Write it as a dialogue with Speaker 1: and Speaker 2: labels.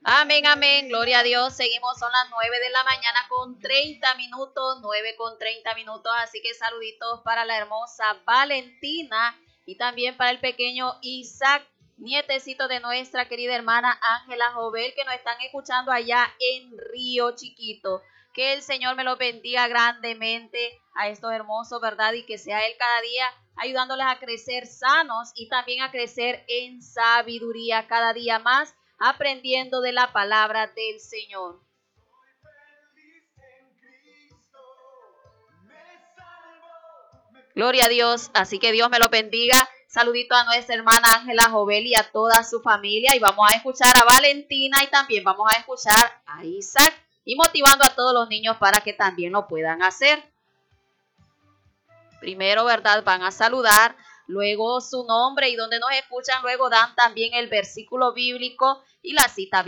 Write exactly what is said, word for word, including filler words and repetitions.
Speaker 1: Amén, amén, gloria a Dios. Seguimos, son las nueve de la mañana con treinta minutos, nueve con treinta minutos, así que saluditos para la hermosa Valentina y también para el pequeño Isaac, nietecito de nuestra querida hermana Ángela Jovel, que nos están escuchando allá en Río Chiquito. Que el Señor me los bendiga grandemente a estos hermosos, ¿verdad? Y que sea Él cada día ayudándoles a crecer sanos y también a crecer en sabiduría cada día más, aprendiendo de la palabra del Señor. Gloria a Dios, así que Dios me lo bendiga. Saludito a nuestra hermana Ángela Jovel y a toda su familia. Y vamos a escuchar a Valentina y también vamos a escuchar a Isaac. Y motivando a todos los niños para que también lo puedan hacer. Primero, ¿verdad? Van a saludar, luego su nombre y donde nos escuchan, luego dan también el versículo bíblico y la cita bíblica.